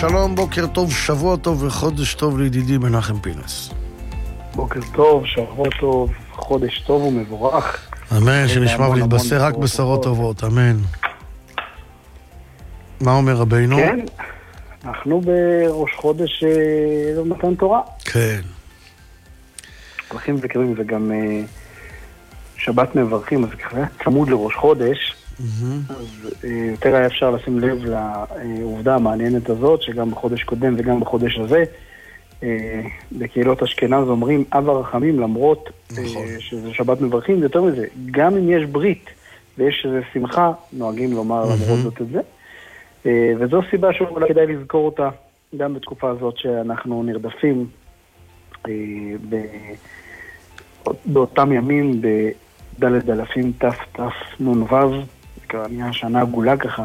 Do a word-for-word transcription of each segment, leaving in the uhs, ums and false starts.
שלום, בוקר טוב, שבוע טוב וחודש טוב לידידי מנחם פינס. בוקר טוב, שבוע טוב, חודש טוב ומבורך. אמן, שנשמע ולהתבשר רק בשורות טובות, אמן. מה אומר רבינו? כן, אנחנו בראש חודש מתן תורה. כן. הולכים וקרים וגם שבת מברכים, אז ככה צמוד לראש חודש, אז יותר היה אפשר לשים לב לעובדה המעניינת הזאת, שגם בחודש קודם וגם בחודש הזה, בקהילות אשכנז אומרים אב הרחמים, למרות שזה שבת מברכים, ויותר מזה, גם אם יש ברית ויש איזו שמחה, נוהגים לומר למרות זאת את זה, וזו סיבה שאולי כדאי לזכור אותה גם בתקופה הזאת שאנחנו נרדפים באותם ימים בדלת אלפים תף תף נון וו, נהיה שנה עגולה ככה,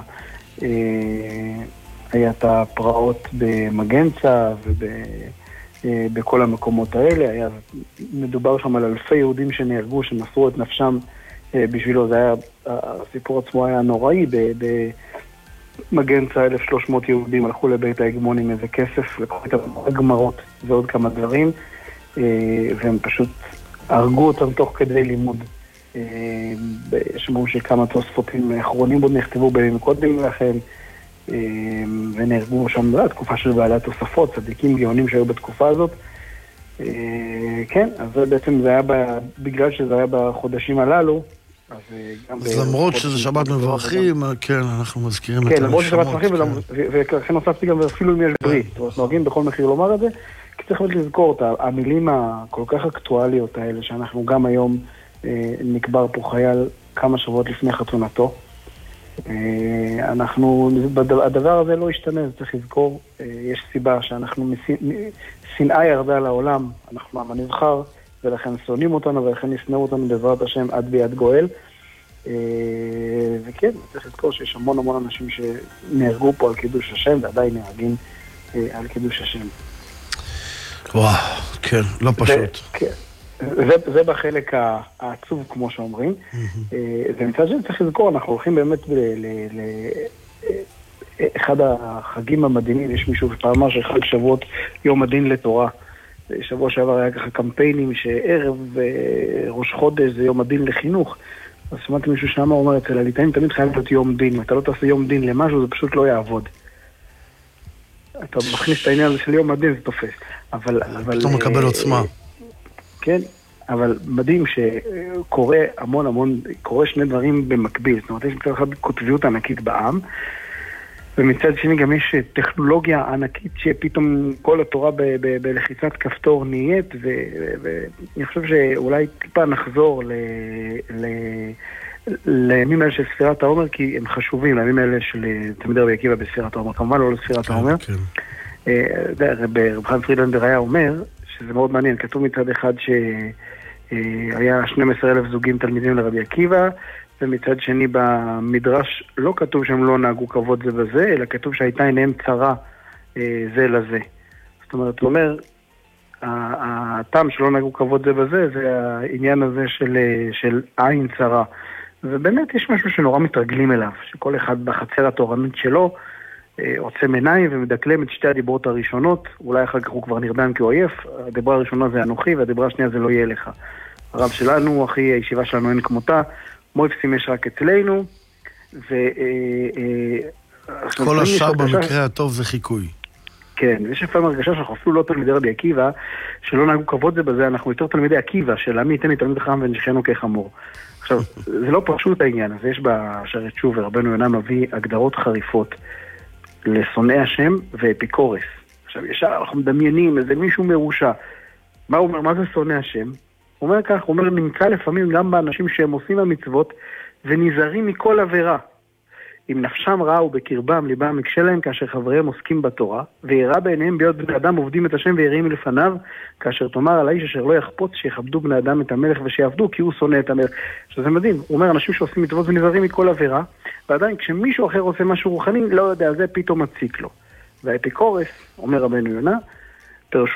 היה את הפרעות במגנצה ובכל המקומות האלה, היה מדובר שם על אלפי יהודים שנהרגו, שמסרו את נפשם בשבילו, זה היה, הסיפור עצמו היה נוראי, במגנצה אלף ושלוש מאות יהודים הלכו לבית ההגמון עם איזה כסף, לקחו את הגמרות ועוד כמה דברים, והם פשוט הרגו אותם תוך כדי לימוד. שמעו שכמה תוספותים האחרונים בו נכתבו בימים קודם לכן, ונהרגו שם בתקופה של בעלי התוספות, צדיקים גאונים שהיו בתקופה הזאת. כן, אז זה בעצם זה היה בגלל שזה היה בחודשים הללו, אז גם אז למרות שזה שבת מברכים, כן, אנחנו מזכירים את כן, למרות שזה שבת מברכים, וכן הוספתי גם אפילו אם יש ברית, נוהגים בכל מחיר לומר את זה, כי צריך לזכור אותה, המילים הכל כך אקטואליות האלה, שאנחנו גם היום נקבר פה חייל כמה שבועות לפני חתונתו. אנחנו, הדבר הזה לא ישתנה, זה צריך לזכור, יש סיבה שאנחנו, שנאה ירדה לעולם, אנחנו עם הנבחר, ולכן שונאים אותנו, ולכן ישנאו אותנו בעזרת השם עד ביד גואל. וכן, צריך לזכור שיש המון המון אנשים שנהרגו פה על קידוש השם, ועדיין נהרגים על קידוש השם. וואו, כן, לא פשוט. כן. זה, זה בחלק העצוב, כמו שאומרים. ומצד שני צריך לזכור, אנחנו הולכים באמת לאחד החגים המדהימים, יש מישהו שפעם אמר שחג שבועות יום הדין לתורה. שבוע שעבר היה ככה קמפיינים שערב ראש חודש זה יום הדין לחינוך. אז שמעתי מישהו שאמר, אומר, אצל הליטאים תמיד חייב להיות יום דין. אם אתה לא תעשה יום דין למשהו, זה פשוט לא יעבוד. אתה מכניס את העניין הזה של יום הדין, זה תופס. אבל... פתאום מקבל עוצמה. כן, אבל מדהים שקורה המון המון, קורה שני דברים במקביל. זאת אומרת, יש מצד אחד קוטביות ענקית בעם, ומצד שני גם יש טכנולוגיה ענקית שפתאום כל התורה ב- ב- בלחיצת כפתור נהיית, ואני חושב שאולי טיפה נחזור ל- ל- לימים האלה של ספירת העומר, כי הם חשובים, לימים האלה של תלמידי רבי עקיבא בספירת העומר, כמובן לא לספירת העומר. רב חיים פרידלנדר היה אומר, שזה מאוד מעניין, כתוב מצד אחד שהיה שנים עשר אלף זוגים תלמידים לרבי עקיבא, ומצד שני במדרש לא כתוב שהם לא נהגו כבוד זה בזה, אלא כתוב שהייתה עיניהם צרה זה לזה. זאת אומרת, הוא אומר, הטעם שלא נהגו כבוד זה בזה, זה העניין הזה של, של עין צרה. ובאמת יש משהו שנורא מתרגלים אליו, שכל אחד בחצר התורנית שלו, עוצם עיניים ומדקלם את שתי הדיברות הראשונות, אולי אחר כך הוא כבר נרדם כי הוא עייף, הדיברה הראשונה זה אנוכי והדיברה השנייה זה לא יהיה לך. הרב שלנו, אחי, הישיבה שלנו אין כמותה, מויפסים יש רק אצלנו, ו... כל השאר במקרה הטוב זה חיקוי. כן, יש לפעמים הרגשה שאנחנו אפילו לא תלמידי רבי עקיבא, שלא נהגו כבוד זה בזה, אנחנו יותר תלמידי עקיבא, של עמי ייתן לי תלמיד חכם ונשכנו כחמור. עכשיו, זה לא פשוט העניין, אז יש בשערי תשובה, רבנו יונה מביא הגדרות חריפות, לשונאי השם ואפיקורס. עכשיו, ישר אנחנו מדמיינים איזה מישהו מרושע. מה הוא אומר? מה זה שונא השם? הוא אומר כך, הוא אומר, נמצא לפעמים גם באנשים שהם עושים המצוות ונזהרים מכל עבירה. אם נפשם רעה ובקרבם ליבם יקשה להם כאשר חבריהם עוסקים בתורה, ויראה בעיניהם ביות בני אדם עובדים את השם ויראים מלפניו, כאשר תאמר על האיש אשר לא יחפוץ שיכבדו בני אדם את המלך ושיעבדו, כי הוא שונא את המלך. עכשיו זה מדהים, הוא אומר, אנשים שעושים מצוות ונזהרים מכל עבירה, ועדיין כשמישהו אחר עושה משהו רוחני, לא יודע, זה פתאום מציק לו. והאפיקורס, אומר רבנו יונה,